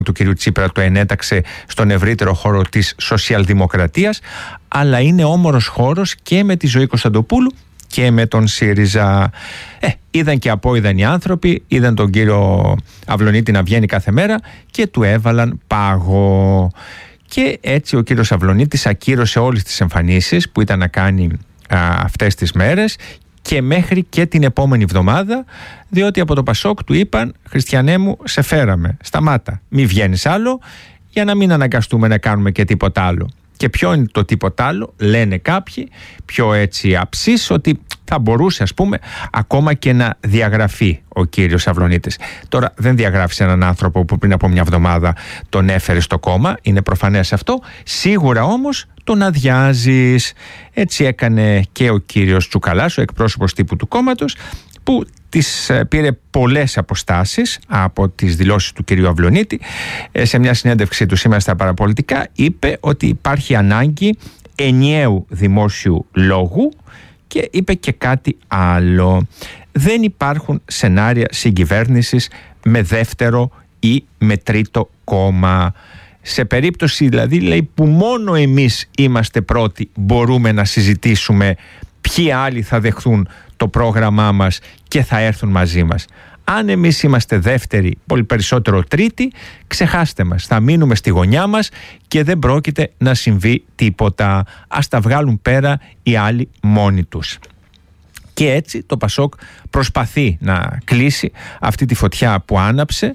του κυρίου Τσίπρα το ενέταξε στον ευρύτερο χώρο της σοσιαλδημοκρατίας, αλλά είναι όμορος χώρος και με τη Ζωή Κωνσταντοπούλου και με τον ΣΥΡΙΖΑ. Είδαν και απόειδαν οι άνθρωποι, είδαν τον κύριο Αυλωνίτη να βγαίνει κάθε μέρα και του έβαλαν πάγο. Και έτσι ο κύριος Αυλωνίτης ακύρωσε όλες τις εμφανίσεις που ήταν να κάνει αυτές τις μέρες και μέχρι και την επόμενη εβδομάδα, διότι από το Πασόκ του είπαν: Χριστιανέ μου, σε φέραμε, σταμάτα, μη βγαίνεις άλλο, για να μην αναγκαστούμε να κάνουμε και τίποτα άλλο. Και ποιο είναι το τίποτα άλλο, λένε κάποιοι πιο έτσι αψείς, ότι θα μπορούσε, ας πούμε, ακόμα και να διαγραφεί ο κύριος Αυλωνίτης. Τώρα δεν διαγράφησε έναν άνθρωπο που πριν από μια εβδομάδα τον έφερε στο κόμμα, είναι προφανές αυτό. Σίγουρα όμως τον αδειάζεις. Έτσι έκανε και ο κύριος Τσουκαλάς, ο εκπρόσωπος τύπου του κόμματος, που τις πήρε πολλές αποστάσεις από τις δηλώσεις του κυρίου Αυλωνίτη. Σε μια συνέντευξη του σήμερα στα Παραπολιτικά είπε ότι υπάρχει ανάγκη ενιαίου δημόσιου λόγου και είπε και κάτι άλλο. Δεν υπάρχουν σενάρια συγκυβέρνησης με δεύτερο ή με τρίτο κόμμα. Σε περίπτωση δηλαδή, λέει, που μόνο εμείς είμαστε πρώτοι, μπορούμε να συζητήσουμε ποιοι άλλοι θα δεχθούν το πρόγραμμά μας και θα έρθουν μαζί μας. Αν εμείς είμαστε δεύτεροι, πολύ περισσότερο τρίτη, ξεχάστε μας, θα μείνουμε στη γωνιά μας και δεν πρόκειται να συμβεί τίποτα. Ας τα βγάλουν πέρα οι άλλοι μόνοι τους. Και έτσι το Πασόκ προσπαθεί να κλείσει αυτή τη φωτιά που άναψε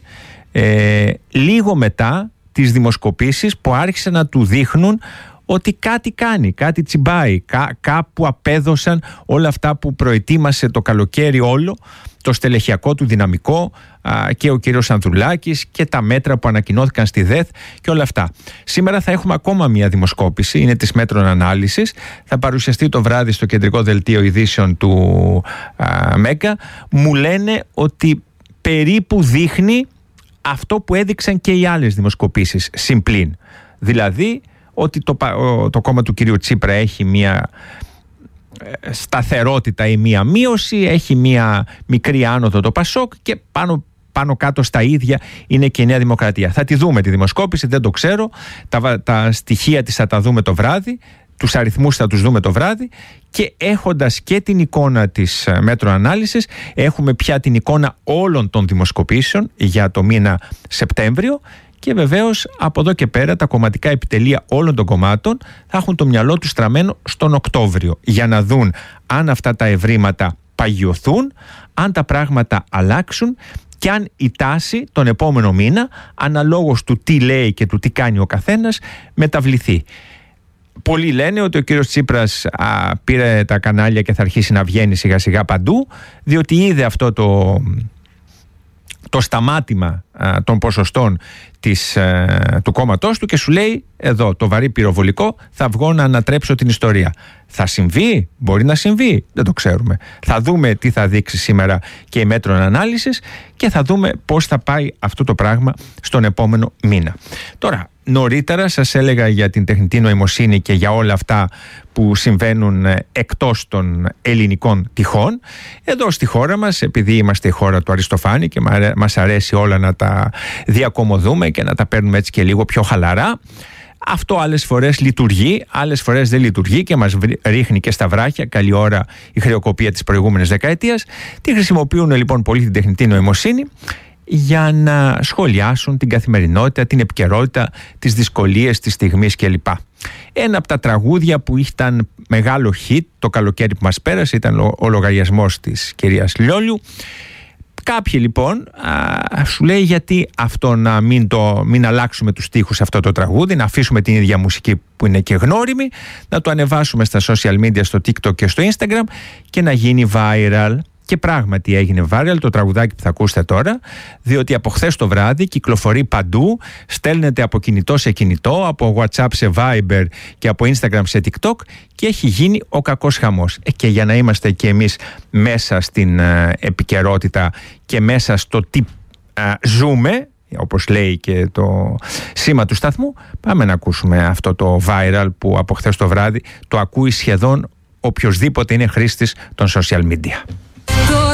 λίγο μετά τις δημοσκοπήσεις που άρχισαν να του δείχνουν ότι κάτι κάνει, κάτι τσιμπάει, κάπου απέδωσαν όλα αυτά που προετοίμασε το καλοκαίρι όλο, το στελεχειακό του δυναμικό και ο κύριος Ανδρουλάκης και τα μέτρα που ανακοινώθηκαν στη ΔΕΘ και όλα αυτά. Σήμερα θα έχουμε ακόμα μια δημοσκόπηση, είναι της Μέτρων Ανάλυσης, θα παρουσιαστεί το βράδυ στο κεντρικό δελτίο ειδήσεων του Μέγκα. Μου λένε ότι περίπου δείχνει αυτό που έδειξαν και οι άλλες δημοσκοπήσεις συμπλήν. Δηλαδή ότι το κόμμα του κυρίου Τσίπρα έχει μια σταθερότητα ή μια μείωση, έχει μια μικρή άνοδο το Πασόκ και πάνω κάτω στα ίδια είναι και η Νέα Δημοκρατία. Θα τη δούμε τη δημοσκόπηση, δεν το ξέρω, τα στοιχεία της θα τα δούμε το βράδυ, τους αριθμούς θα τους δούμε το βράδυ και έχοντας και την εικόνα της Μέτρων Ανάλυσης, έχουμε πια την εικόνα όλων των δημοσκοπήσεων για το μήνα Σεπτέμβριο. Και βεβαίως από εδώ και πέρα τα κομματικά επιτελεία όλων των κομμάτων θα έχουν το μυαλό τους στραμμένο στον Οκτώβριο για να δουν αν αυτά τα ευρήματα παγιωθούν, αν τα πράγματα αλλάξουν και αν η τάση τον επόμενο μήνα, αναλόγως του τι λέει και του τι κάνει ο καθένας, μεταβληθεί. Πολλοί λένε ότι ο κύριος Τσίπρας πήρε τα κανάλια και θα αρχίσει να βγαίνει σιγά σιγά παντού, διότι είδε αυτό το σταμάτημα των ποσοστών του κόμματός του και σου λέει: εδώ το βαρύ πυροβολικό, θα βγω να ανατρέψω την ιστορία. Θα συμβεί, μπορεί να συμβεί, δεν το ξέρουμε. Θα δούμε τι θα δείξει σήμερα και η Μέτρων Ανάλυσης και θα δούμε πώς θα πάει αυτό το πράγμα στον επόμενο μήνα. Τώρα, νωρίτερα σας έλεγα για την τεχνητή νοημοσύνη και για όλα αυτά που συμβαίνουν εκτός των ελληνικών τυχών. Εδώ στη χώρα μας, επειδή είμαστε η χώρα του Αριστοφάνη και μας αρέσει όλα να τα διακομωδούμε και να τα παίρνουμε έτσι και λίγο πιο χαλαρά, αυτό άλλες φορές λειτουργεί, άλλες φορές δεν λειτουργεί και μας ρίχνει και στα βράχια. Καλή ώρα η χρεοκοπία της προηγούμενης δεκαετίας. Τι χρησιμοποιούν λοιπόν πολύ την τεχνητή νοημοσύνη για να σχολιάσουν την καθημερινότητα, την επικαιρότητα, τις δυσκολίες της στιγμής κλπ. Ένα από τα τραγούδια που ήταν μεγάλο hit το καλοκαίρι που μας πέρασε ήταν ο λογαριασμός της κυρίας Λιόλιου. Κάποιοι λοιπόν σου λέει γιατί αυτό να μην αλλάξουμε τους στίχους σε αυτό το τραγούδι, να αφήσουμε την ίδια μουσική που είναι και γνώριμη, να το ανεβάσουμε στα social media, στο TikTok και στο Instagram και να γίνει viral. Και πράγματι έγινε viral το τραγουδάκι που θα ακούσετε τώρα, διότι από χθες το βράδυ κυκλοφορεί παντού, στέλνεται από κινητό σε κινητό, από WhatsApp σε Viber και από Instagram σε TikTok και έχει γίνει ο κακός χαμός. Και για να είμαστε και εμείς μέσα στην επικαιρότητα και μέσα στο τι ζούμε, όπως λέει και το σήμα του σταθμού, πάμε να ακούσουμε αυτό το viral που από χθες το βράδυ το ακούει σχεδόν οποιοσδήποτε είναι χρήστης των social media.